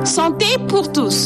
Santé pour tous.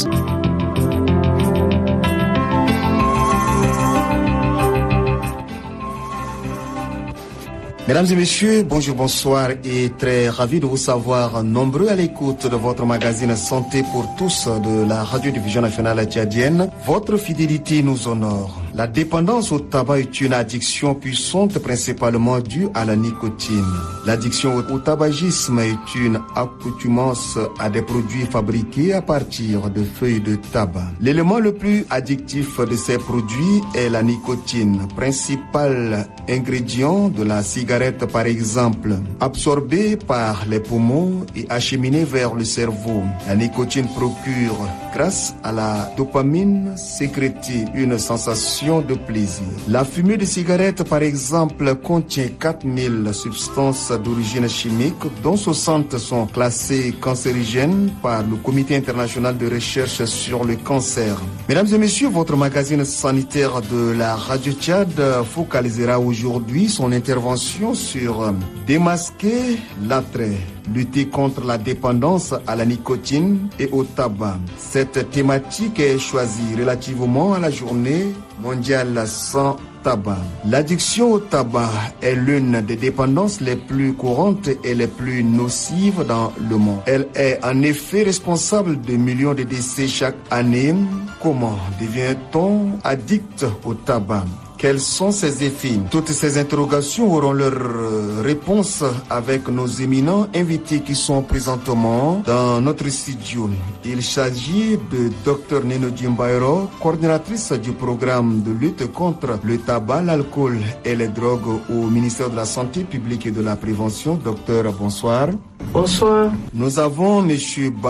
Mesdames et messieurs, bonjour, bonsoir et très ravi de vous savoir nombreux à l'écoute de votre magazine Santé pour tous de la radiodiffusion nationale tchadienne. Votre fidélité nous honore. La dépendance au tabac est une addiction puissante principalement due à la nicotine. L'addiction au tabagisme est une accoutumance à des produits fabriqués à partir de feuilles de tabac. L'élément le plus addictif de ces produits est la nicotine, principal ingrédient de la cigarette par exemple, absorbée par les poumons et acheminée vers le cerveau. La nicotine procure, grâce à la dopamine sécrétée, une sensation de plaisir. La fumée de cigarette par exemple contient 4000 substances d'origine chimique dont 60 sont classées cancérigènes par le Comité international de recherche sur le cancer. Mesdames et messieurs, votre magazine sanitaire de la Radio Tchad focalisera aujourd'hui son intervention sur démasquer l'attrait, lutter contre la dépendance à la nicotine et au tabac. Cette thématique est choisie relativement à la journée mondiale sans tabac. L'addiction au tabac est l'une des dépendances les plus courantes et les plus nocives dans le monde. Elle est en effet responsable de millions de décès chaque année. Comment devient-on addict au tabac ? Quels sont ses effets? Toutes ces interrogations auront leur réponse avec nos éminents invités qui sont présentement dans notre studio. Il s'agit de Dr Neno Djimbairo, coordinatrice du programme de lutte contre le tabac, l'alcool et les drogues au ministère de la Santé publique et de la Prévention. Docteur, bonsoir. Bonsoir. Nous avons M.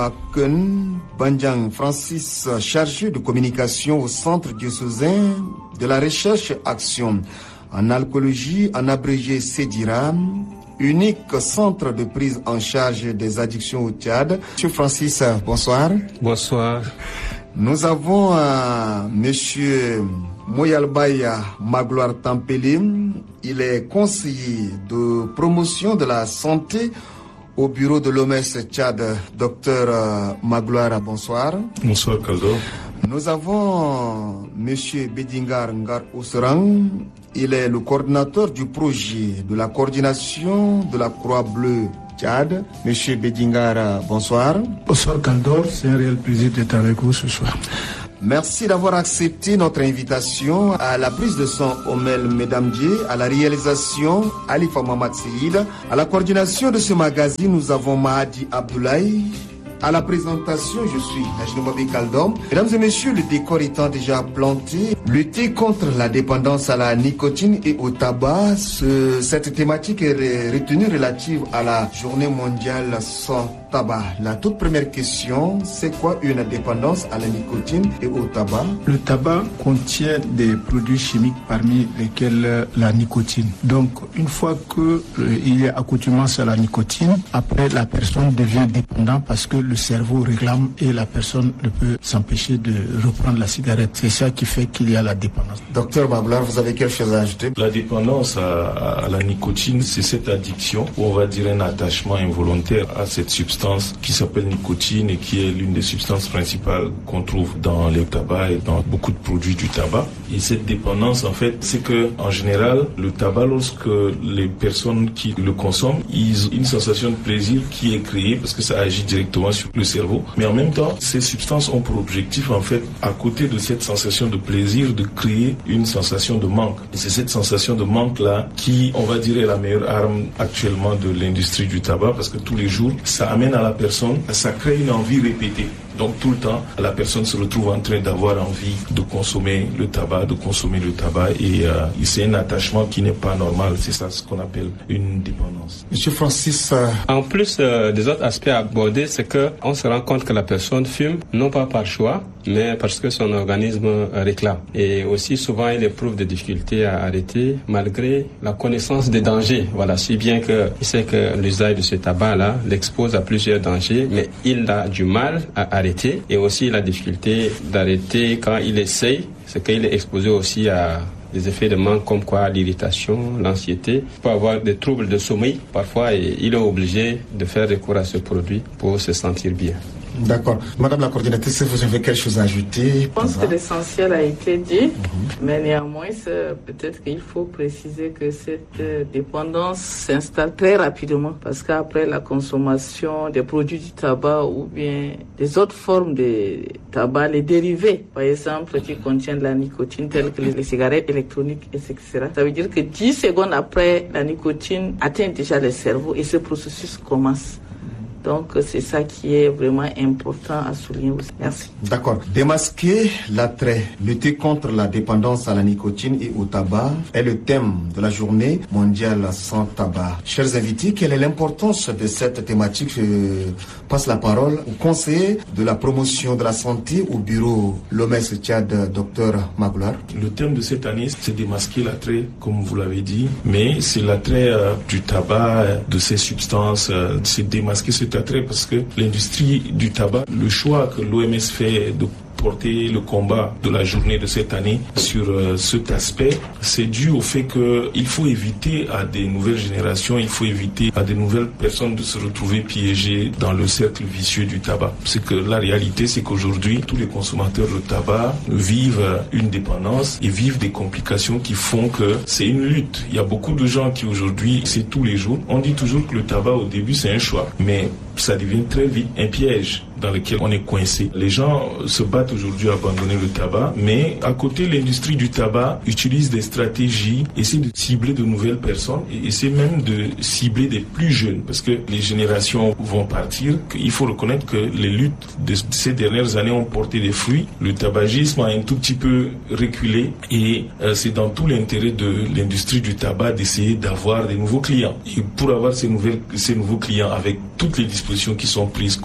Baken Banjang Francis, chargé de communication au Centre diocésain de la recherche action en alcoolologie, en abrégé CEDIRA, unique centre de prise en charge des addictions au Tchad. M. Francis, bonsoir. Bonsoir. Nous avons M. Moyalbaya Magloire Tampeli. Il est conseiller de promotion de la santé au bureau de l'OMS Tchad. Docteur Magloire, bonsoir. Bonsoir, Kaldo. Nous avons M. Bedingar Ngar Ousserang. Il est le coordinateur du projet de la coordination de la Croix-Bleue Tchad. M. Bedingar, bonsoir. Bonsoir, Kaldor. C'est un réel plaisir d'être avec vous ce soir. Merci d'avoir accepté notre invitation. À la prise de son, Omel Medamdié, à la réalisation, Alifa Mamad Seïd. À la coordination de ce magazine, nous avons Mahadi Abdoulaye. À la présentation, je suis Najnoumabé Kaldom. Mesdames et messieurs, le décor étant déjà planté, lutter contre la dépendance à la nicotine et au tabac, cette thématique est retenue relative à la journée mondiale sans tabac. La toute première question, c'est quoi une dépendance à la nicotine et au tabac? Le tabac contient des produits chimiques parmi lesquels la nicotine. Donc, une fois qu'il y a accoutumance à la nicotine, après la personne devient dépendante parce que le cerveau réclame et la personne ne peut s'empêcher de reprendre la cigarette. C'est ça qui fait qu'il y a la dépendance. Docteur Bablar, vous avez quelque chose à ajouter? La dépendance à la nicotine, c'est cette addiction où on va dire un attachement involontaire à cette substance qui s'appelle nicotine et qui est l'une des substances principales qu'on trouve dans le tabac et dans beaucoup de produits du tabac. Et cette dépendance, en fait, c'est que en général, le tabac, lorsque les personnes qui le consomment, ils ont une sensation de plaisir qui est créée parce que ça agit directement sur le cerveau. Mais en même temps, ces substances ont pour objectif, en fait, à côté de cette sensation de plaisir, de créer une sensation de manque. Et c'est cette sensation de manque-là qui, on va dire, est la meilleure arme actuellement de l'industrie du tabac parce que tous les jours, ça amène à la personne, ça crée une envie répétée. Donc tout le temps, la personne se retrouve en train d'avoir envie de consommer le tabac, et c'est un attachement qui n'est pas normal. C'est ça ce qu'on appelle une dépendance. Monsieur Francis. En plus des autres aspects abordés, c'est que on se rend compte que la personne fume non pas par choix, mais parce que son organisme réclame. Et aussi souvent, il éprouve des difficultés à arrêter malgré la connaissance des dangers. Voilà, si bien que il sait que l'usage de ce tabac-là l'expose à plusieurs dangers, mais il a du mal à arrêter. Et aussi la difficulté d'arrêter quand il essaye, c'est qu'il est exposé aussi à des effets de manque comme quoi l'irritation, l'anxiété. Il peut avoir des troubles de sommeil parfois et il est obligé de faire recours à ce produit pour se sentir bien. D'accord. Madame la coordinatrice, vous avez quelque chose à ajouter? Je pense que l'essentiel a été dit, mais néanmoins, peut-être qu'il faut préciser que cette dépendance s'installe très rapidement parce qu'après la consommation des produits du tabac ou bien des autres formes de tabac, les dérivés, par exemple, qui contiennent de la nicotine, tels que les cigarettes électroniques, etc. Ça veut dire que 10 secondes après, la nicotine atteint déjà le cerveau et ce processus commence. Donc, c'est ça qui est vraiment important à souligner aussi. Merci. D'accord. Démasquer l'attrait, lutter contre la dépendance à la nicotine et au tabac est le thème de la journée mondiale sans tabac. Chers invités, quelle est l'importance de cette thématique? Je passe la parole au conseiller de la promotion de la santé au bureau l'OMS Tchad, Dr Magloire. Le thème de cette année, c'est démasquer l'attrait, comme vous l'avez dit, mais c'est l'attrait du tabac, de ces substances, c'est démasquer cet attrait parce que l'industrie du tabac, le choix que l'OMS fait de porter le combat de la journée de cette année sur cet aspect, c'est dû au fait qu'il faut éviter à des nouvelles générations, il faut éviter à des nouvelles personnes de se retrouver piégées dans le cercle vicieux du tabac. C'est que la réalité, c'est qu'aujourd'hui, tous les consommateurs de tabac vivent une dépendance et vivent des complications qui font que c'est une lutte. Il y a beaucoup de gens qui aujourd'hui, c'est tous les jours. On dit toujours que le tabac au début, c'est un choix, mais ça devient très vite un piège dans lequel on est coincé. Les gens se battent aujourd'hui à abandonner le tabac, mais à côté, l'industrie du tabac utilise des stratégies, essaie de cibler de nouvelles personnes et essaie même de cibler des plus jeunes parce que les générations vont partir. Il faut reconnaître que les luttes de ces dernières années ont porté des fruits. Le tabagisme a un tout petit peu reculé et c'est dans tout l'intérêt de l'industrie du tabac d'essayer d'avoir des nouveaux clients. Et pour avoir ces nouveaux clients avec toutes les dispositions qui sont prises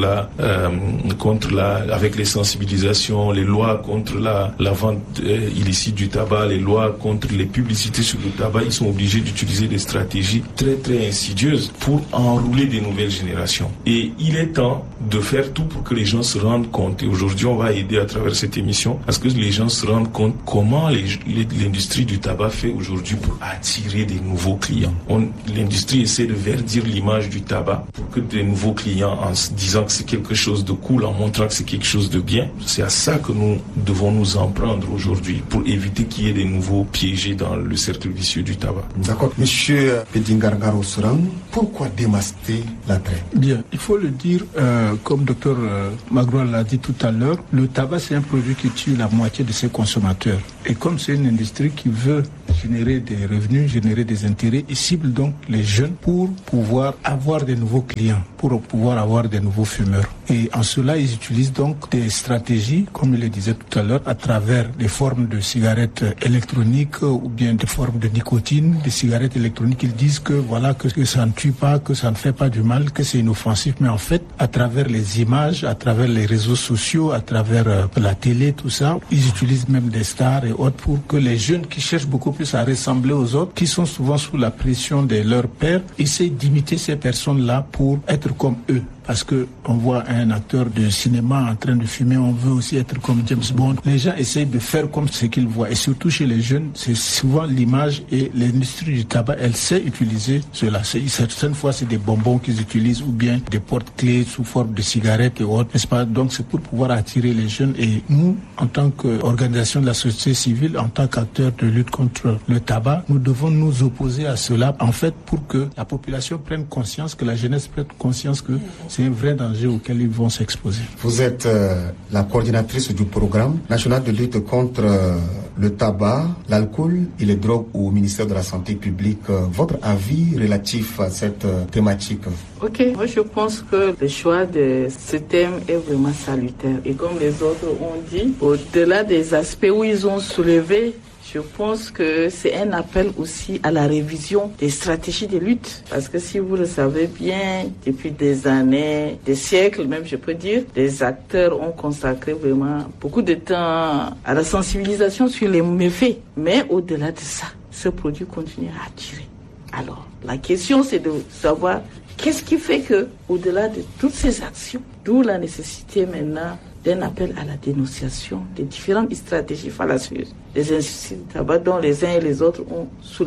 avec les sensibilisations, les lois contre la vente illicite du tabac, les lois contre les publicités sur le tabac, ils sont obligés d'utiliser des stratégies très très insidieuses pour enrouler des nouvelles générations. Et il est temps de faire tout pour que les gens se rendent compte. Et aujourd'hui, on va aider à travers cette émission à ce que les gens se rendent compte comment l'industrie du tabac fait aujourd'hui pour attirer des nouveaux clients. L'industrie essaie de verdir l'image du tabac pour que des nouveaux clients, en se disant que c'est quelque chose de cool, en montrant que c'est quelque chose de bien, c'est à ça que nous devons nous en prendre aujourd'hui pour éviter qu'il y ait des nouveaux piégés dans le cercle vicieux du tabac. D'accord. Monsieur Pedingargaro Sourang, pourquoi démasquer l'attrait? Bien, il faut le dire, comme Dr Magloire l'a dit tout à l'heure, le tabac c'est un produit qui tue la moitié de ses consommateurs. Et comme c'est une industrie qui veut générer des revenus, générer des intérêts, il cible donc les jeunes pour pouvoir avoir des nouveaux clients, pour pouvoir avoir des nouveaux fumeurs. Et en cela, ils utilisent donc des stratégies, comme il le disait tout à l'heure, à travers des formes de cigarettes électroniques ou bien des formes de nicotine, des cigarettes électroniques. Ils disent que voilà, que ça ne tue pas, que ça ne fait pas du mal, que c'est inoffensif. Mais en fait, à travers les images, à travers les réseaux sociaux, à travers la télé, tout ça, ils utilisent même des stars et autres pour que les jeunes qui cherchent beaucoup plus à ressembler aux autres, qui sont souvent sous la pression de leurs pères, essayent d'imiter ces personnes-là pour être comme eux. Parce que on voit un acteur de cinéma en train de fumer, on veut aussi être comme James Bond. Les gens essayent de faire comme ce qu'ils voient. Et surtout chez les jeunes, c'est souvent l'image et l'industrie du tabac, elle sait utiliser cela. Certaines fois, c'est des bonbons qu'ils utilisent ou bien des porte-clés sous forme de cigarettes et autres, n'est-ce pas? Donc c'est pour pouvoir attirer les jeunes. Et nous, en tant qu'organisation de la société civile, en tant qu'acteurs de lutte contre le tabac, nous devons nous opposer à cela, en fait, pour que la population prenne conscience, que la jeunesse prenne conscience que c'est un vrai danger auquel ils vont s'exposer. Vous êtes la coordinatrice du programme national de lutte contre le tabac, l'alcool et les drogues au ministère de la Santé publique. Votre avis relatif à cette thématique? Ok, moi je pense que le choix de ce thème est vraiment salutaire. Et comme les autres ont dit, au-delà des aspects où ils ont soulevé, je pense que c'est un appel aussi à la révision des stratégies de lutte. Parce que si vous le savez bien, depuis des années, des siècles même je peux dire, les acteurs ont consacré vraiment beaucoup de temps à la sensibilisation sur les méfaits. Mais au-delà de ça, ce produit continue à attirer. Alors, la question c'est de savoir qu'est-ce qui fait que, au-delà de toutes ces actions, d'où la nécessité maintenant d'un appel à la dénonciation des différentes stratégies fallacieuses des industries du tabac dont les uns et les autres ont soulevé.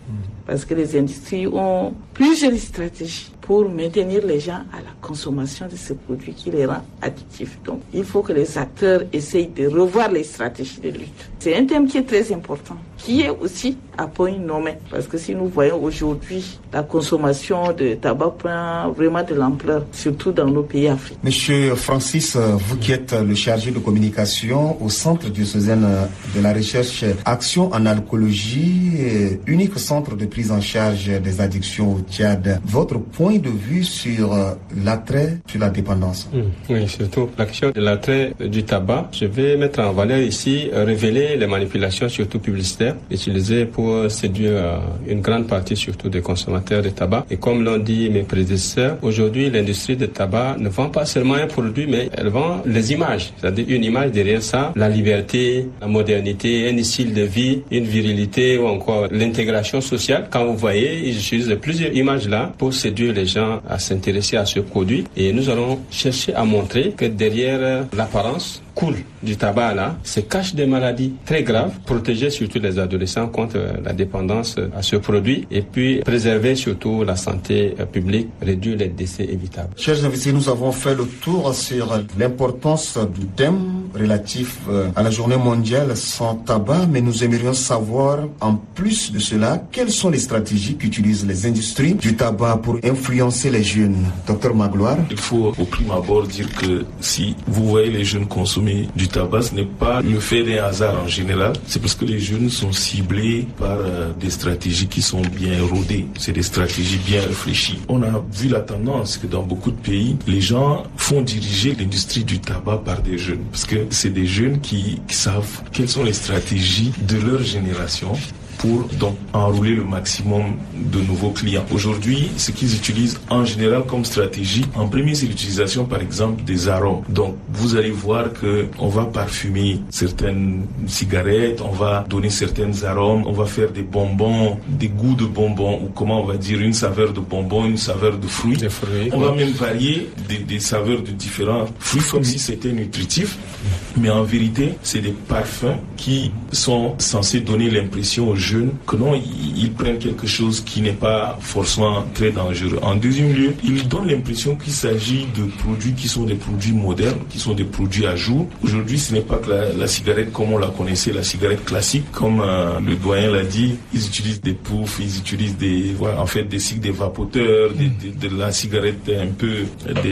Parce que les industries ont plusieurs stratégies pour maintenir les gens à la consommation de ces produits qui les rend addictifs. Donc, il faut que les acteurs essayent de revoir les stratégies de lutte. C'est un thème qui est très important, qui est aussi à point nommé. Parce que si nous voyons aujourd'hui, la consommation de tabac prend vraiment de l'ampleur, surtout dans nos pays africains. Monsieur Francis, vous qui êtes le chargé de communication au Centre diocésain de la recherche Action en alcoolologie, unique centre de prise en charge des addictions au Tchad, votre point de vue sur l'attrait sur la dépendance? Oui, surtout la question de l'attrait du tabac. Je vais mettre en valeur ici, révéler les manipulations, surtout publicitaires, utilisées pour séduire une grande partie, surtout des consommateurs de tabac. Et comme l'ont dit mes prédécesseurs, aujourd'hui, l'industrie de tabac ne vend pas seulement un produit, mais elle vend les images. C'est-à-dire une image derrière ça, la liberté, la modernité, un style de vie, une virilité ou encore l'intégration sociale. Quand vous voyez, ils utilisent plusieurs images là pour séduire les gens à s'intéresser à ce produit. Et nous allons chercher à montrer que derrière l'apparence cool du tabac là, se cachent des maladies très graves, protéger surtout les adolescents contre la dépendance à ce produit et puis préserver surtout la santé publique, réduire les décès évitables. Chers invités, nous avons fait le tour sur l'importance du thème relatif à la journée mondiale sans tabac, mais nous aimerions savoir, en plus de cela, quelles sont les stratégies qu'utilisent les industries du tabac pour influencer les jeunes. Docteur Magloire. Il faut au prime abord dire que si vous voyez les jeunes consommer du tabac, ce n'est pas le fait d'un hasard en général, c'est parce que les jeunes sont ciblés par des stratégies qui sont bien rodées, c'est des stratégies bien réfléchies. On a vu la tendance que dans beaucoup de pays, les gens font diriger l'industrie du tabac par des jeunes, parce que c'est des jeunes qui savent quelles sont les stratégies de leur génération pour donc enrôler le maximum de nouveaux clients. Aujourd'hui, ce qu'ils utilisent en général comme stratégie, en premier, c'est l'utilisation par exemple des arômes. Donc vous allez voir que on va parfumer certaines cigarettes, on va donner certains arômes, on va faire des bonbons, des goûts de bonbons, ou comment on va dire, une saveur de bonbons, une saveur de fruits. On va même varier des saveurs de différents fruits comme si c'était nutritif, mais en vérité, c'est des parfums qui sont censés donner l'impression aux jeunes que non, ils prennent quelque chose qui n'est pas forcément très dangereux. En deuxième lieu, ils donnent l'impression qu'il s'agit de produits qui sont des produits modernes, qui sont des produits à jour. Aujourd'hui, ce n'est pas que la cigarette comme on la connaissait, la cigarette classique, comme le doyen l'a dit. Ils utilisent des poufs, ils utilisent des cycles des vapoteurs, de la cigarette un peu,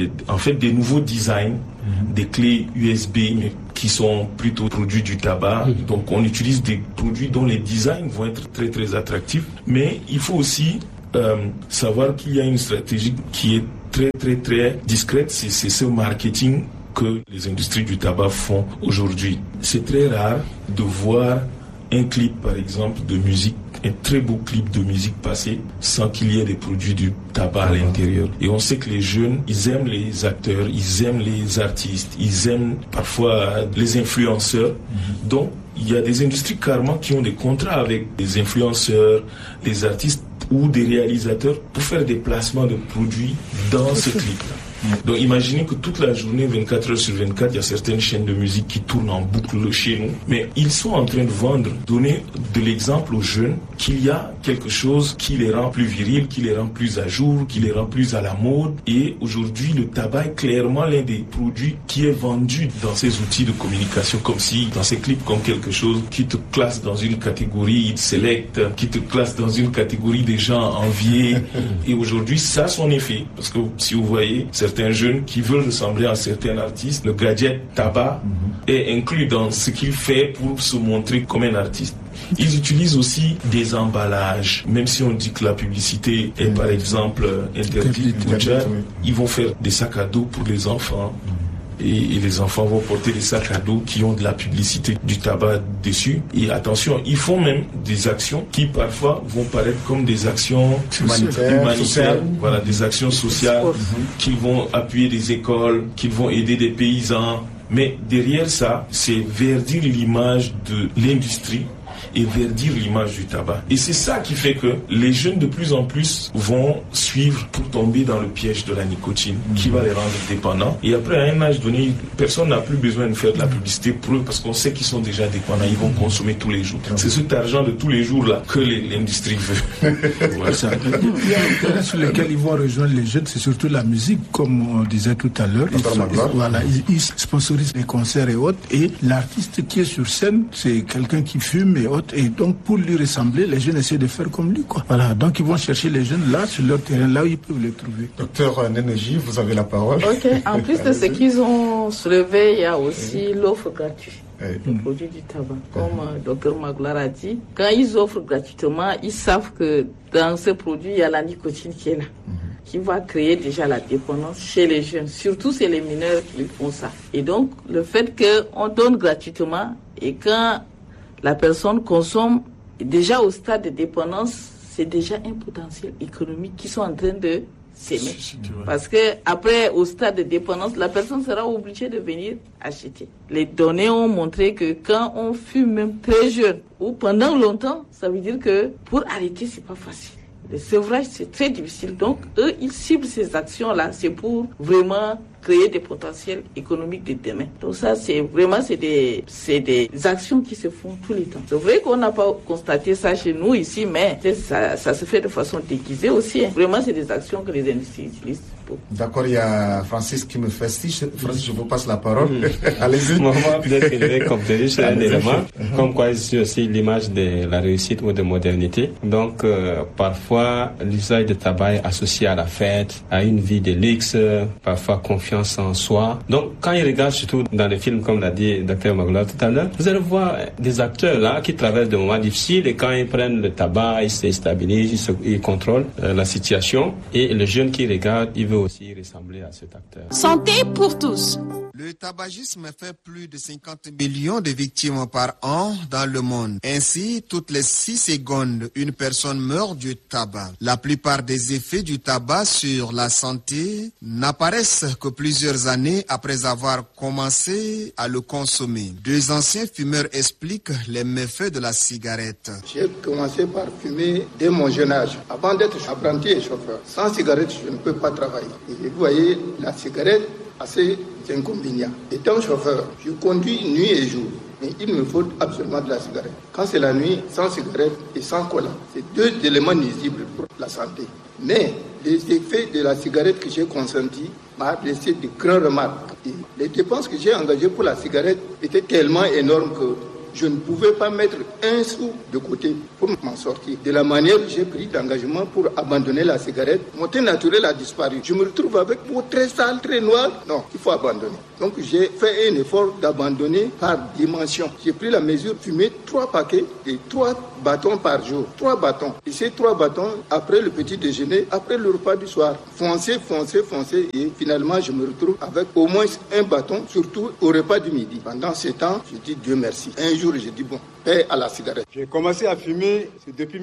des nouveaux designs, des clés USB, mais qui sont plutôt produits du tabac. Donc on utilise des produits dont les designs vont être très très attractifs. Mais il faut aussi savoir qu'il y a une stratégie qui est très très très discrète. C'est ce marketing que les industries du tabac font aujourd'hui. C'est très rare de voir un clip par exemple de musique, un très beau clip de musique passé sans qu'il y ait des produits du tabac à l'intérieur. Et on sait que les jeunes, ils aiment les acteurs, ils aiment les artistes, ils aiment parfois les influenceurs. Donc, il y a des industries carrément qui ont des contrats avec des influenceurs, les artistes ou des réalisateurs pour faire des placements de produits dans ce clip-là. Donc imaginez que toute la journée, 24 heures sur 24, il y a certaines chaînes de musique qui tournent en boucle chez nous. Mais ils sont en train de vendre, donner de l'exemple aux jeunes qu'il y a quelque chose qui les rend plus virils, qui les rend plus à jour, qui les rend plus à la mode. Et aujourd'hui, le tabac est clairement l'un des produits qui est vendu dans ces outils de communication, comme si, dans ces clips, comme quelque chose qui te classe dans une catégorie Hit Select, qui te classe dans une catégorie des gens enviés. Et aujourd'hui, ça a son effet. Parce que si vous voyez, certains jeunes qui veulent ressembler à certains artistes, le gadget tabac est inclus dans ce qu'il fait pour se montrer comme un artiste. Ils utilisent aussi des emballages, même si on dit que la publicité est par exemple interdite au Tchad, ils vont faire des sacs à dos pour les enfants. Et les enfants vont porter des sacs à dos qui ont de la publicité du tabac dessus. Et attention, ils font même des actions qui parfois vont paraître comme des actions humanitaires, voilà, des actions sociales, qu'ils vont appuyer des écoles, qu'ils vont aider des paysans. Mais derrière ça, c'est verdir l'image de l'industrie et verdir l'image du tabac. Et c'est ça qui fait que les jeunes de plus en plus vont suivre pour tomber dans le piège de la nicotine qui va les rendre dépendants. Et après, à un âge donné, personne n'a plus besoin de faire de la publicité pour eux parce qu'on sait qu'ils sont déjà dépendants, ils vont consommer tous les jours. C'est cet argent de tous les jours là que l'industrie veut. Voilà. Il y a un terrain sur lequel ils vont rejoindre les jeunes, c'est surtout la musique, comme on disait tout à l'heure. Ils sponsorisent les concerts et autres, et l'artiste qui est sur scène, c'est quelqu'un qui fume et autres, et donc pour lui ressembler, les jeunes essaient de faire comme lui, quoi. Voilà, donc ils vont chercher les jeunes là, sur leur terrain, là où ils peuvent les trouver. Docteur Nénégie, vous avez la parole. Ok, en plus de ce qu'ils ont soulevé, il y a aussi l'offre gratuite. Le produit du tabac. Comme Dr Magloire a dit, quand ils offrent gratuitement, ils savent que dans ce produit, il y a la nicotine qui est là, qui va créer déjà la dépendance chez les jeunes. Surtout, c'est les mineurs qui font ça. Et donc, le fait qu'on donne gratuitement et quand la personne consomme, déjà au stade de dépendance, c'est déjà un potentiel économique qui sont en train de s'aimer. Parce que après, au stade de dépendance, la personne sera obligée de venir acheter. Les données ont montré que quand on fume même très jeune ou pendant longtemps, ça veut dire que pour arrêter, c'est pas facile. Le sevrage, c'est très difficile. Donc, eux, ils ciblent ces actions-là. C'est pour vraiment créer des potentiels économiques de demain. Donc ça, c'est des actions qui se font tous les temps. C'est vrai qu'on n'a pas constaté ça chez nous ici, mais ça se fait de façon déguisée aussi. Vraiment, c'est des actions que les industries utilisent. D'accord, il y a Francis qui me fait signe. Francis, je vous passe la parole. Allez-y. Moi, peut-être qu'il est complété sur un élément, comme quoi c'est aussi l'image de la réussite ou de modernité. Donc, parfois, l'usage de tabac est associé à la fête, à une vie de luxe, parfois confiance en soi. Donc, quand il regarde, surtout dans les films, comme l'a dit Dr Magloire tout à l'heure, vous allez voir des acteurs là qui traversent des moments difficiles et quand ils prennent le tabac, ils se stabilisent, ils contrôlent la situation. Et le jeune qui regarde, il veut aussi ressembler à cet acteur. Santé pour tous. Le tabagisme fait plus de 50 millions de victimes par an dans le monde. Ainsi, toutes les 6 secondes, une personne meurt du tabac. La plupart des effets du tabac sur la santé n'apparaissent que plusieurs années après avoir commencé à le consommer. 2 anciens fumeurs expliquent les méfaits de la cigarette. J'ai commencé par fumer dès mon jeune âge. Avant d'être apprenti et chauffeur, sans cigarette, je ne peux pas travailler. Et vous voyez, la cigarette a ses inconvénients. Étant chauffeur, je conduis nuit et jour. Mais il me faut absolument de la cigarette. Quand c'est la nuit, sans cigarette et sans collant, c'est 2 éléments nuisibles pour la santé. Mais les effets de la cigarette que j'ai consentis m'ont laissé de grandes remarques. Et les dépenses que j'ai engagées pour la cigarette étaient tellement énormes que je ne pouvais pas mettre un sou de côté pour m'en sortir. De la manière que j'ai pris d'engagement pour abandonner la cigarette, mon teint naturel a disparu. Je me retrouve avec peau très sale, très noire. Non, il faut abandonner. Donc j'ai fait un effort d'abandonner par dimension. J'ai pris la mesure de fumer 3 paquets et 3 bâtons par jour. 3 bâtons. Et ces 3 bâtons, après le petit déjeuner, après le repas du soir. Foncer. Et finalement, je me retrouve avec au moins un bâton, surtout au repas du midi. Pendant ce temps, je dis Dieu merci. Un jour, j'ai dit bon, paix à la cigarette. J'ai commencé à fumer depuis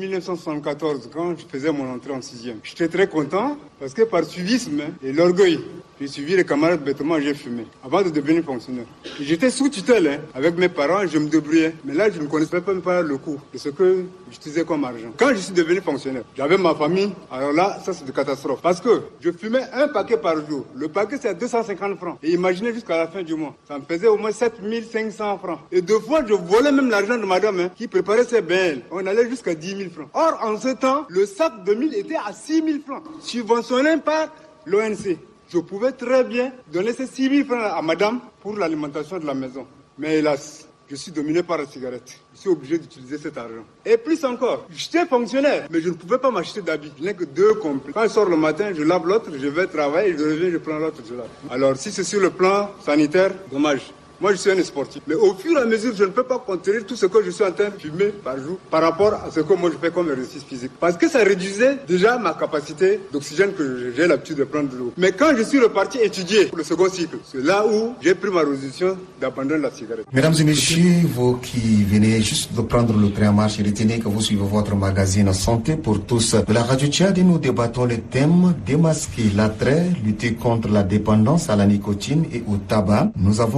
1974, quand je faisais mon entrée en 6e. J'étais très content parce que par suivisme et l'orgueil, j'ai suivi les camarades bêtement, j'ai fumé avant de devenir fonctionnaire. J'étais sous tutelle avec mes parents, je me débrouillais. Mais là, je ne connaissais même pas le coût de ce que j'utilisais comme argent. Quand je suis devenu fonctionnaire, j'avais ma famille. Alors là, ça c'est de catastrophe. Parce que je fumais un paquet par jour. Le paquet c'est à 250 francs. Et imaginez jusqu'à la fin du mois. Ça me faisait au moins 7500 francs. Et 2 fois, je volais même l'argent de madame qui préparait ses bains. On allait jusqu'à 10 000 francs. Or, en ce temps, le sac de 1000 était à 6 000 francs. Subventionné par l'ONC. Je pouvais très bien donner ces 6 000 francs à madame pour l'alimentation de la maison. Mais hélas, je suis dominé par la cigarette. Je suis obligé d'utiliser cet argent. Et plus encore, j'étais fonctionnaire, mais je ne pouvais pas m'acheter d'habits. Je n'ai que 2 complets. Quand je sors le matin, je lave l'autre, je vais travailler, je reviens, je prends l'autre, je lave. Alors si c'est sur le plan sanitaire, dommage. Moi, je suis un sportif. Mais au fur et à mesure, je ne peux pas contenir tout ce que je suis en train de fumer par jour par rapport à ce que moi je fais comme exercice physique. Parce que ça réduisait déjà ma capacité d'oxygène que j'ai l'habitude de prendre de l'eau. Mais quand je suis reparti étudier pour le second cycle, c'est là où j'ai pris ma résolution d'abandonner la cigarette. Mesdames et messieurs, vous qui venez juste de prendre le train en marche, retenez que vous suivez votre magazine Santé pour tous de la Radio Tchad et nous débattons le thème démasquer l'attrait, lutter contre la dépendance à la nicotine et au tabac. Nous avons 4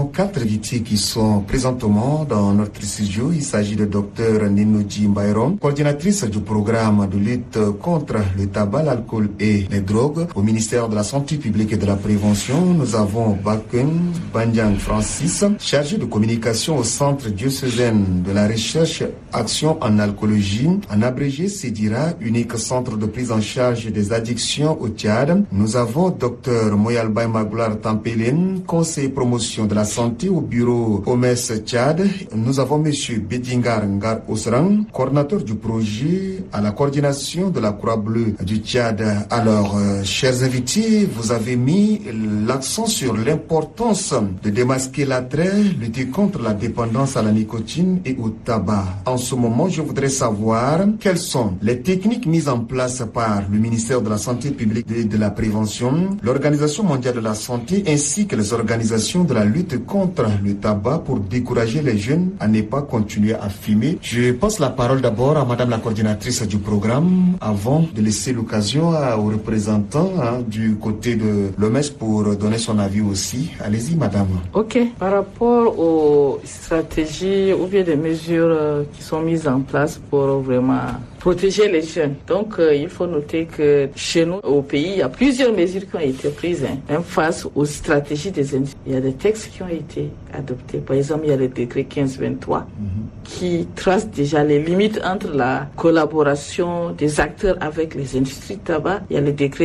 invités qui sont présentement dans notre studio. Il s'agit de Dr Ninoji Mbayron, coordinatrice du programme de lutte contre le tabac, l'alcool et les drogues au ministère de la Santé publique et de la Prévention. Nous avons Baken Bandiang Francis, chargé de communication au Centre diocésain de la recherche action en alcoolologie, en abrégé CEDIRA, unique centre de prise en charge des addictions au Tchad. Nous avons Dr Moyalbay Magoular Tampelin, conseiller promotion de la santé au bureau OMS Tchad. Nous avons monsieur Bedingar Ngar Osrang, coordinateur du projet à la coordination de la Croix-Bleue du Tchad. Alors, chers invités, vous avez mis l'accent sur l'importance de démasquer l'attrait, lutter contre la dépendance à la nicotine et au tabac. En ce moment, je voudrais savoir quelles sont les techniques mises en place par le ministère de la Santé publique et de la Prévention, l'Organisation mondiale de la santé ainsi que les organisations de la lutte contre le tabac pour décourager les jeunes à ne pas continuer à fumer. Je passe la parole d'abord à madame la coordinatrice du programme avant de laisser l'occasion aux représentants du côté de l'OMS pour donner son avis aussi. Allez-y madame. Ok. Par rapport aux stratégies ou bien des mesures qui sont mises en place pour vraiment protéger les jeunes. Donc, il faut noter que chez nous, au pays, il y a plusieurs mesures qui ont été prises, même face aux stratégies des industries. Il y a des textes qui ont été adoptés. Par exemple, il y a le décret 1523 qui trace déjà les limites entre la collaboration des acteurs avec les industries de tabac. Il y a le décret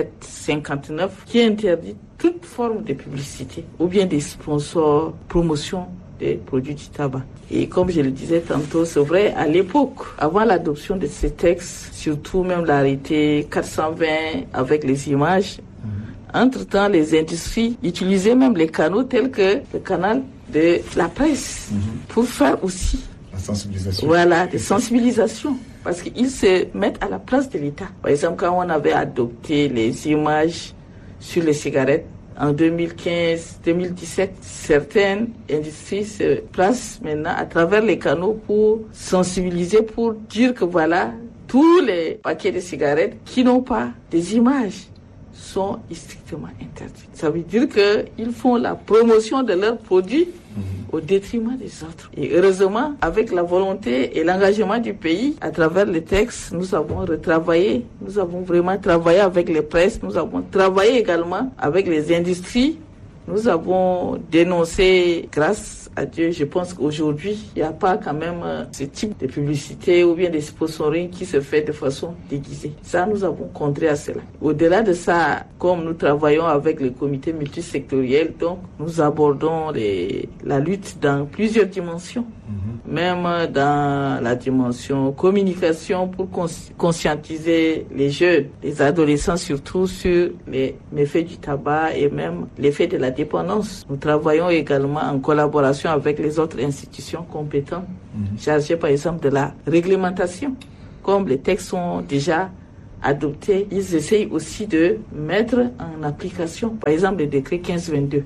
1759 qui interdit toute forme de publicité ou bien des sponsors, promotion des produits du tabac. Et comme je le disais tantôt, c'est vrai, à l'époque, avant l'adoption de ces textes, surtout même l'arrêté 420 avec les images, entre-temps, les industries utilisaient même les canaux tels que le canal de la presse pour faire aussi la sensibilisation. Voilà, des sensibilisations. Parce qu'ils se mettent à la place de l'État. Par exemple, quand on avait adopté les images sur les cigarettes, en 2015-2017, certaines industries se placent maintenant à travers les canaux pour sensibiliser, pour dire que voilà, tous les paquets de cigarettes qui n'ont pas des images sont strictement interdits. Ça veut dire qu'ils font la promotion de leurs produits au détriment des autres. Et heureusement, avec la volonté et l'engagement du pays, à travers les textes, nous avons retravaillé, nous avons vraiment travaillé avec les presses, nous avons travaillé également avec les industries, nous avons dénoncé, grâce à Dieu, je pense qu'aujourd'hui, il n'y a pas quand même ce type de publicité ou bien de sponsoring qui se fait de façon déguisée. Ça, nous avons contré à cela. Au-delà de ça, comme nous travaillons avec le comité multisectoriel, donc nous abordons la lutte dans plusieurs dimensions. Même dans la dimension communication pour conscientiser les jeunes, les adolescents surtout sur les méfaits du tabac et même l'effet de la dépendance. Nous travaillons également en collaboration avec les autres institutions compétentes, chargées par exemple de la réglementation. Comme les textes sont déjà adoptés, ils essayent aussi de mettre en application, par exemple, le décret 1522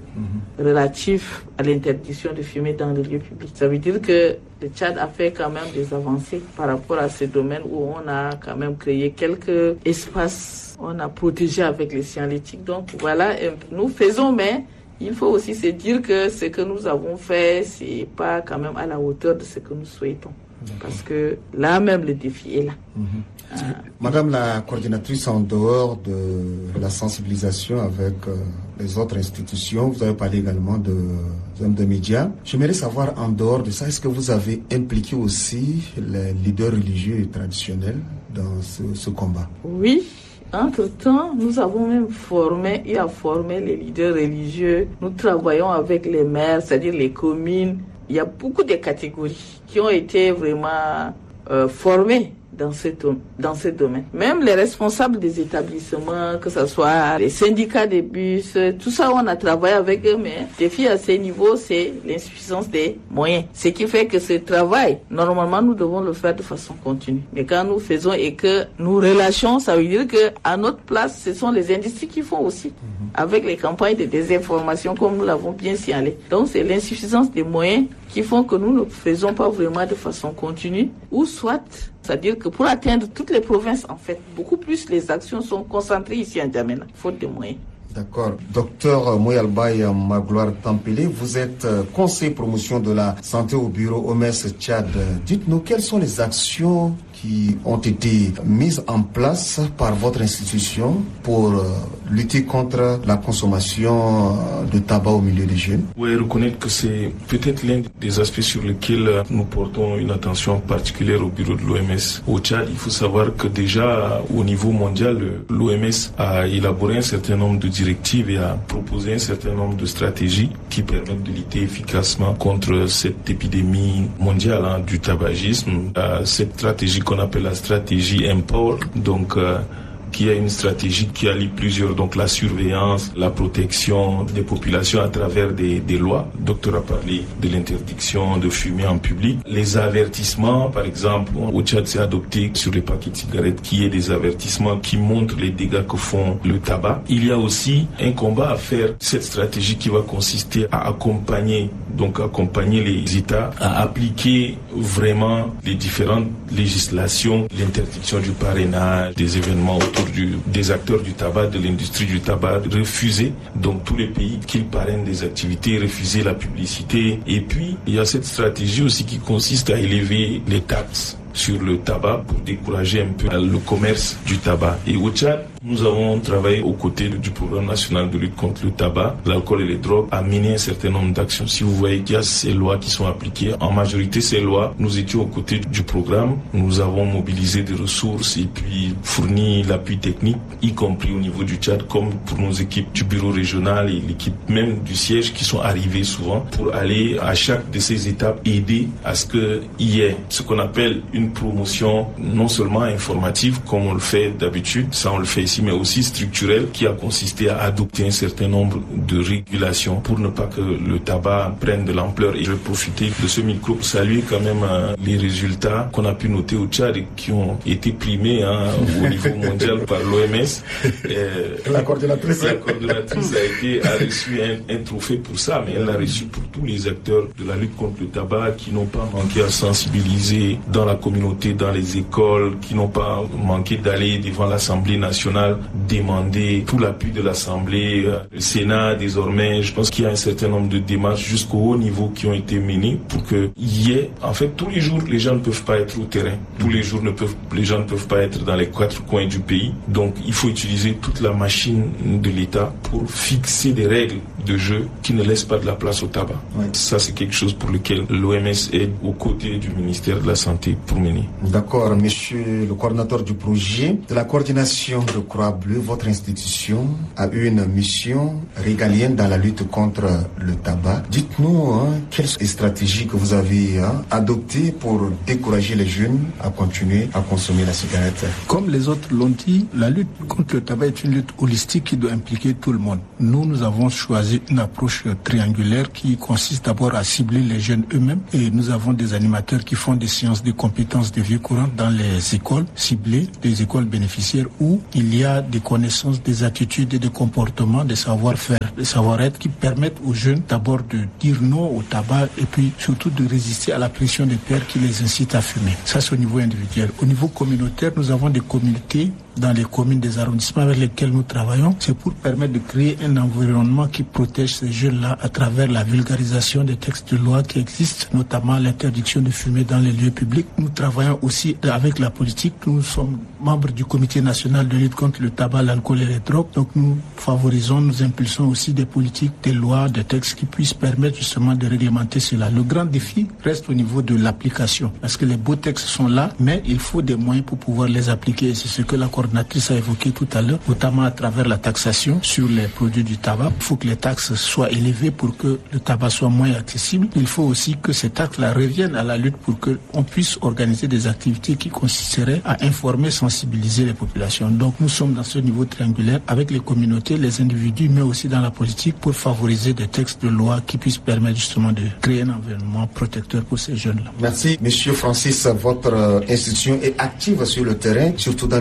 relatif à l'interdiction de fumer dans les lieux publics. Ça veut dire que le Tchad a fait quand même des avancées par rapport à ce domaine où on a quand même créé quelques espaces, on a protégé avec les scientifiques. Donc voilà, nous faisons, mais il faut aussi se dire que ce que nous avons fait, c'est pas quand même à la hauteur de ce que nous souhaitons. Parce que là même, le défi est là. Madame la coordinatrice, en dehors de la sensibilisation avec les autres institutions, vous avez parlé également de hommes de médias. J'aimerais savoir, en dehors de ça, est-ce que vous avez impliqué aussi les leaders religieux et traditionnels dans ce combat? Oui. Entre-temps, nous avons même formé les leaders religieux. Nous travaillons avec les maires, c'est-à-dire les communes. Il y a beaucoup de catégories qui ont été vraiment formées dans ce domaine. Même les responsables des établissements, que ce soit les syndicats des bus, tout ça, on a travaillé avec eux, mais le défi à ce niveau, c'est l'insuffisance des moyens. Ce qui fait que ce travail, normalement, nous devons le faire de façon continue. Mais quand nous faisons et que nous relâchons, ça veut dire qu'à notre place, ce sont les industries qui font aussi, avec les campagnes de désinformation, comme nous l'avons bien signalé. Donc, c'est l'insuffisance des moyens qui font que nous ne faisons pas vraiment de façon continue, ou soit, c'est-à-dire que pour atteindre toutes les provinces, en fait, beaucoup plus les actions sont concentrées ici à N'Djamena, faute de moyens. D'accord. Docteur Mouyalbaye Magloire Tampélé, vous êtes conseiller promotion de la santé au bureau OMS Tchad. Dites-nous quelles sont les actions qui ont été mises en place par votre institution pour lutter contre la consommation de tabac au milieu des jeunes. Oui, reconnaître que c'est peut-être l'un des aspects sur lesquels nous portons une attention particulière au bureau de l'OMS. Au Tchad, il faut savoir que déjà au niveau mondial, l'OMS a élaboré un certain nombre de directives et a proposé un certain nombre de stratégies qui permettent de lutter efficacement contre cette épidémie mondiale du tabagisme. Cette stratégie qu'on appelle la stratégie Empower, donc qui a une stratégie qui allie plusieurs, donc la surveillance, la protection des populations à travers des lois. Le docteur a parlé de l'interdiction de fumer en public. Les avertissements, par exemple, au Tchad, c'est adopté sur les paquets de cigarettes qu'il y ait des avertissements qui montrent les dégâts que font le tabac. Il y a aussi un combat à faire. Cette stratégie qui va consister à accompagner les États à appliquer vraiment les différentes législations, l'interdiction du parrainage, des événements autour des acteurs du tabac, de l'industrie du tabac, refuser donc tous les pays qui parrainent des activités, refuser la publicité. Et puis, il y a cette stratégie aussi qui consiste à élever les taxes sur le tabac pour décourager un peu le commerce du tabac. Et au Tchad, nous avons travaillé aux côtés du programme national de lutte contre le tabac, l'alcool et les drogues, à mener un certain nombre d'actions. Si vous voyez qu'il y a ces lois qui sont appliquées, en majorité ces lois, nous étions aux côtés du programme. Nous avons mobilisé des ressources et puis fourni l'appui technique, y compris au niveau du Tchad, comme pour nos équipes du bureau régional et l'équipe même du siège qui sont arrivées souvent pour aller à chaque de ces étapes aider à ce qu'il y ait ce qu'on appelle une promotion non seulement informative comme on le fait d'habitude, ça on le fait ici, mais aussi structurelle qui a consisté à adopter un certain nombre de régulations pour ne pas que le tabac prenne de l'ampleur. Et je vais profiter de ce micro pour saluer quand même les résultats qu'on a pu noter au Tchad et qui ont été primés au niveau mondial par l'OMS. La coordonnatrice a reçu un trophée pour ça, mais elle l'a reçu pour tous les acteurs de la lutte contre le tabac qui n'ont pas manqué à sensibiliser dans la communauté, dans les écoles, qui n'ont pas manqué d'aller devant l'Assemblée nationale demander tout l'appui de l'Assemblée, le Sénat désormais. Je pense qu'il y a un certain nombre de démarches jusqu'au haut niveau qui ont été menées pour qu'il y ait, en fait, tous les jours, les gens ne peuvent pas être au terrain. Tous les jours, les gens ne peuvent pas être dans les 4 coins du pays. Donc, il faut utiliser toute la machine de l'État pour fixer des règles de jeu qui ne laissent pas de la place au tabac. Ouais. Ça, c'est quelque chose pour lequel l'OMS est aux côtés du ministère de la Santé pour mener. D'accord, monsieur le coordinateur du projet de la coordination de Croix-Bleue, votre institution a eu une mission régalienne dans la lutte contre le tabac. Dites-nous quelles stratégies que vous avez adoptées pour décourager les jeunes à continuer à consommer la cigarette. Comme les autres l'ont dit, la lutte contre le tabac est une lutte holistique qui doit impliquer tout le monde. Nous avons choisi une approche triangulaire qui consiste d'abord à cibler les jeunes eux-mêmes et nous avons des animateurs qui font des séances de compétences de vieux courants dans les écoles ciblées, des écoles bénéficiaires où il y a des connaissances, des attitudes et des comportements, des savoir-faire, des savoir-être qui permettent aux jeunes d'abord de dire non au tabac et puis surtout de résister à la pression des pairs qui les incitent à fumer. Ça, c'est au niveau individuel. Au niveau communautaire, nous avons des communautés dans les communes des arrondissements avec lesquels nous travaillons. C'est pour permettre de créer un environnement qui protège ces jeunes-là à travers la vulgarisation des textes de loi qui existent, notamment l'interdiction de fumer dans les lieux publics. Nous travaillons aussi avec la politique. Nous sommes membres du comité national de lutte contre le tabac, l'alcool et les drogues. Donc nous favorisons, nous impulsons aussi des politiques, des lois, des textes qui puissent permettre justement de réglementer cela. Le grand défi reste au niveau de l'application parce que les beaux textes sont là, mais il faut des moyens pour pouvoir les appliquer. C'est ce que la coordinatrice a évoqué tout à l'heure, notamment à travers la taxation sur les produits du tabac. Il faut que les taxes soient élevées pour que le tabac soit moins accessible. Il faut aussi que ces taxes-là reviennent à la lutte pour qu'on puisse organiser des activités qui consisteraient à informer, sensibiliser les populations. Donc nous sommes dans ce niveau triangulaire avec les communautés, les individus, mais aussi dans la politique pour favoriser des textes de loi qui puissent permettre justement de créer un environnement protecteur pour ces jeunes-là. Merci. Monsieur Francis, votre institution est active sur le terrain, surtout dans le cadre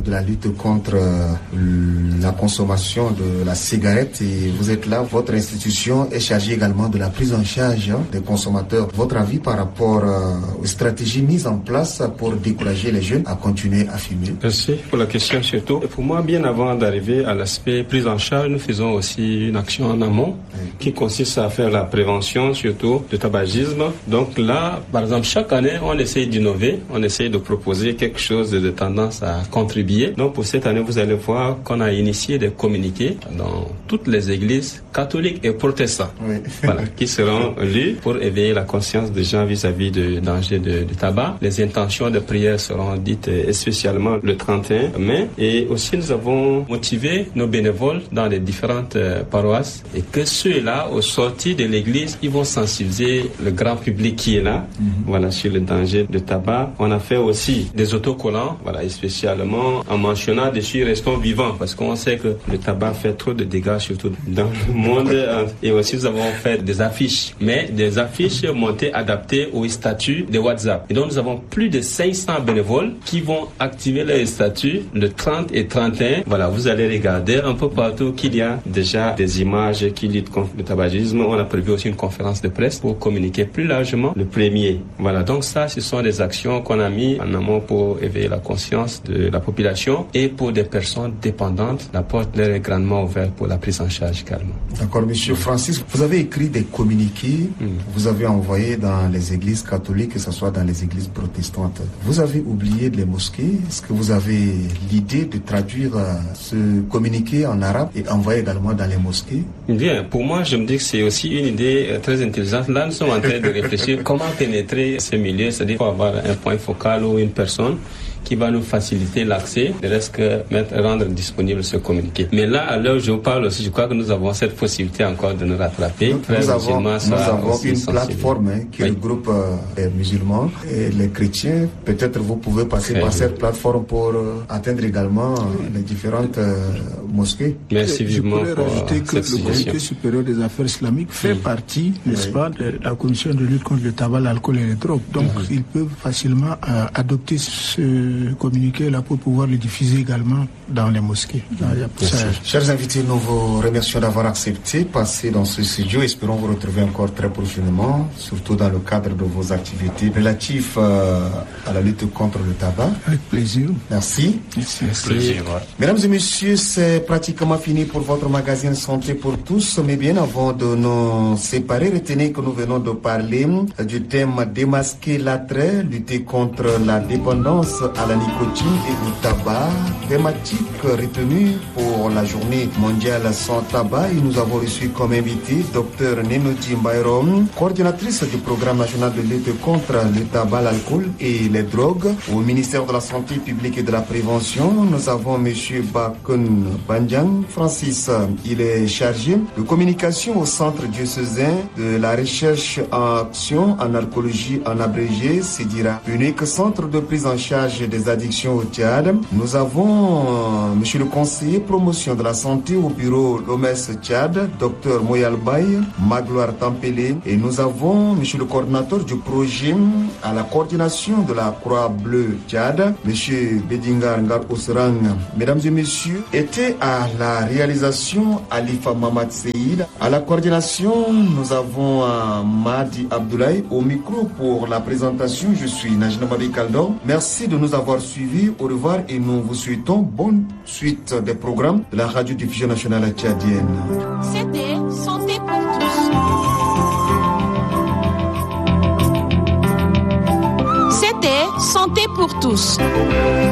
de la lutte contre la consommation de la cigarette et vous êtes là, votre institution est chargée également de la prise en charge des consommateurs. Votre avis par rapport aux stratégies mises en place pour décourager les jeunes à continuer à fumer? Merci pour la question surtout. Et pour moi, bien avant d'arriver à l'aspect prise en charge, nous faisons aussi une action en amont qui consiste à faire la prévention surtout du tabagisme. Donc là, par exemple, chaque année, on essaye d'innover, on essaye de proposer quelque chose de tendance à contribuer. Donc pour cette année, vous allez voir qu'on a initié des communiqués dans toutes les églises catholiques et protestantes, voilà, qui seront lus pour éveiller la conscience des gens vis-à-vis du danger du tabac. Les intentions de prière seront dites spécialement le 31 mai. Et aussi, nous avons motivé nos bénévoles dans les différentes paroisses et que ceux-là, au sortir de l'église, ils vont sensibiliser le grand public qui est là, voilà, sur le danger du tabac. On a fait aussi des autocollants, voilà, et spécialement en mentionnant dessus restons vivants, parce qu'on sait que le tabac fait trop de dégâts, surtout dans le monde. Et aussi, nous avons fait des affiches, mais des affiches montées, adaptées aux statuts de WhatsApp. Et donc, nous avons plus de 500 bénévoles qui vont activer les statuts le 30 et 31. Voilà, vous allez regarder un peu partout qu'il y a déjà des images qui luttent contre le tabagisme. On a prévu aussi une conférence de presse pour communiquer plus largement le 1er. Voilà, donc ça, ce sont des actions qu'on a mis en amont pour éveiller la conscience de la population et pour des personnes dépendantes. La porte leur est grandement ouverte pour la prise en charge également. D'accord, Monsieur Francis, vous avez écrit des communiqués, vous avez envoyé dans les églises catholiques, que ce soit dans les églises protestantes. Vous avez oublié les mosquées. Est-ce que vous avez l'idée de traduire ce communiqué en arabe et envoyer également dans les mosquées? Bien, pour moi, je me dis que c'est aussi une idée très intelligente. Là, nous sommes en train de réfléchir comment pénétrer ce milieu, c'est-à-dire qu'il faut avoir un point focal ou une personne qui va nous faciliter l'accès, de reste que rendre disponible ce communiqué. Mais là, à l'heure où je vous parle aussi, je crois que nous avons cette possibilité encore de nous rattraper. Nous avons une plateforme qui regroupe les musulmans et les chrétiens. Peut-être vous pouvez passer par cette plateforme pour atteindre également les différentes mosquées. Merci vivement pour rajouter que cette le Comité supérieur des affaires islamiques fait partie, n'est-ce pas, de la commission de lutte contre le tabac, l'alcool et les drogues. Donc, ils peuvent facilement adopter ce communiqué là pour pouvoir le diffuser également dans les mosquées. Chers invités, nous vous remercions d'avoir accepté passer dans ce studio. Espérons vous retrouver encore très prochainement, surtout dans le cadre de vos activités relatives à la lutte contre le tabac. Avec plaisir. Merci. Plaisir. Mesdames et messieurs, c'est pratiquement fini pour votre magazine Santé pour tous. Mais bien avant de nous séparer, retenez que nous venons de parler du thème démasquer l'attrait, lutter contre la dépendance à la nicotine et au tabac, thématique retenue pour la journée mondiale sans tabac. Et nous avons reçu comme invité Dr Nenodi Mbayrom, coordinatrice du programme national de lutte contre le tabac, l'alcool et les drogues au ministère de la Santé publique et de la Prévention. Nous avons M. Bakun Bandiang Francis, il est chargé de communication au centre diocésain de la recherche en action en alcoolologie en abrégé, CEDIRA, unique centre de prise en charge des addictions au Tchad. Nous avons monsieur le conseiller promotion de la santé au bureau l'OMS Tchad, Dr Moyal Baye, Magloire Tampélé, et nous avons monsieur le coordinateur du projet à la coordination de la Croix-Bleue Tchad, monsieur Bedingar Ngar Osrang. Mesdames et messieurs, était à la réalisation Alifa Mamad Seïd, à la coordination nous avons Mahdi Abdoulaye, au micro pour la présentation je suis Najna Mabi Kaldor. Merci de nous avoir suivis. Au revoir et nous vous souhaitons bonne suite des programmes de la radio-diffusion nationale tchadienne. C'était Santé pour tous. C'était Santé pour tous.